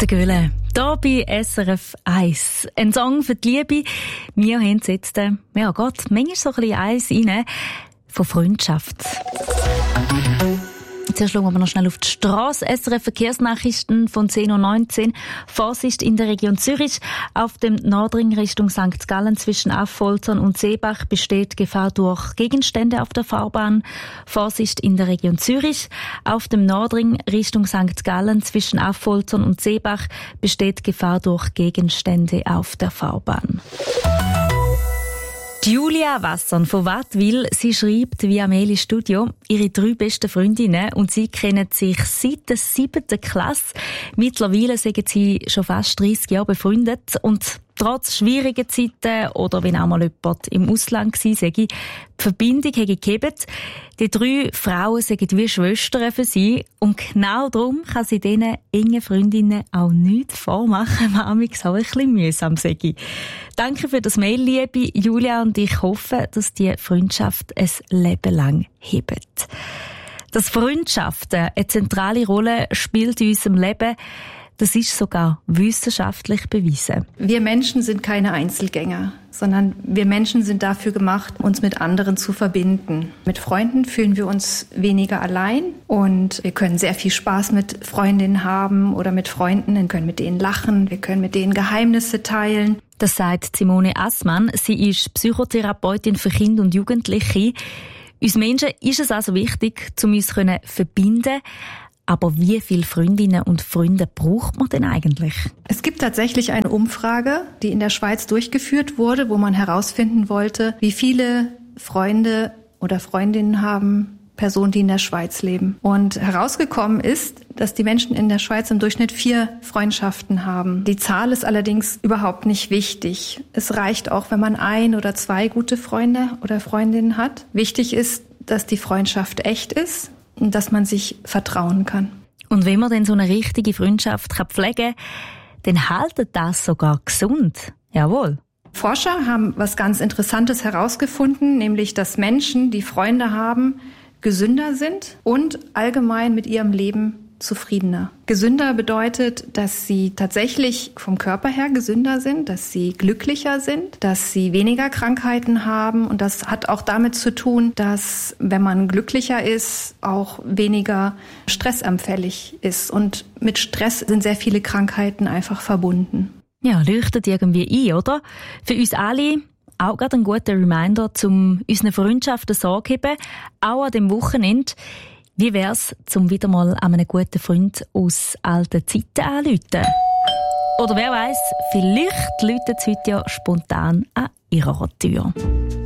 Der Göhle, hier bei SRF 1. Ein Song für die Liebe. Wir haben jetzt, manchmal so ein bisschen eins rein von Freundschaft. Zuerst schauen wir noch schnell auf die Strasse. SRF Verkehrsnachrichten von 10.19 Uhr. Vorsicht in der Region Zürich. Auf dem Nordring Richtung St. Gallen zwischen Affoltern und Seebach besteht Gefahr durch Gegenstände auf der Fahrbahn. Vorsicht in der Region Zürich. Auf dem Nordring Richtung St. Gallen zwischen Affoltern und Seebach besteht Gefahr durch Gegenstände auf der Fahrbahn. Julia Wasson von Wattwil, sie schreibt via Mail ins Studio, ihre 3 besten Freundinnen und sie kennen sich seit der 7. Klasse. Mittlerweile sind sie schon fast 30 Jahre befreundet und trotz schwieriger Zeiten oder wenn auch mal jemand im Ausland war, die Verbindung habe gegeben. Die 3 Frauen sind wie Schwestern für sie und genau darum kann sie diesen engen Freundinnen auch nichts vormachen, was manchmal auch ein bisschen mühsam sei. Danke für das Mail, liebe Julia, und ich hoffe, dass die Freundschaft ein Leben lang hebt. Dass Freundschaften eine zentrale Rolle spielt in unserem Leben, das ist sogar wissenschaftlich bewiesen. Wir Menschen sind keine Einzelgänger, sondern wir Menschen sind dafür gemacht, uns mit anderen zu verbinden. Mit Freunden fühlen wir uns weniger allein und wir können sehr viel Spaß mit Freundinnen haben oder mit Freunden. Wir können mit denen lachen, wir können mit denen Geheimnisse teilen. Das sagt Simone Assmann. Sie ist Psychotherapeutin für Kinder und Jugendliche. Uns Menschen ist es also wichtig, uns zu verbinden. Aber wie viele Freundinnen und Freunde braucht man denn eigentlich? Es gibt tatsächlich eine Umfrage, die in der Schweiz durchgeführt wurde, wo man herausfinden wollte, wie viele Freunde oder Freundinnen haben Personen, die in der Schweiz leben. Und herausgekommen ist, dass die Menschen in der Schweiz im Durchschnitt 4 Freundschaften haben. Die Zahl ist allerdings überhaupt nicht wichtig. Es reicht auch, wenn man 1 oder 2 gute Freunde oder Freundinnen hat. Wichtig ist, dass die Freundschaft echt ist und dass man sich vertrauen kann. Und wenn man denn so eine richtige Freundschaft pflegen kann, dann haltet das sogar gesund. Jawohl. Forscher haben was ganz Interessantes herausgefunden, nämlich, dass Menschen, die Freunde haben, gesünder sind und allgemein mit ihrem Leben zufriedener. Gesünder bedeutet, dass sie tatsächlich vom Körper her gesünder sind, dass sie glücklicher sind, dass sie weniger Krankheiten haben. Und das hat auch damit zu tun, dass, wenn man glücklicher ist, auch weniger stressanfällig ist. Und mit Stress sind sehr viele Krankheiten einfach verbunden. Ja, leuchtet irgendwie ein, oder? Für uns alle auch gerade ein guter Reminder, um unseren Freundschaften Sorge zu haben, auch an dem Wochenende. Wie wär's, zum wieder mal an einen guten Freund aus alten Zeiten anzurufen? Oder wer weiss, vielleicht läutet es heute ja spontan an ihrer Tür.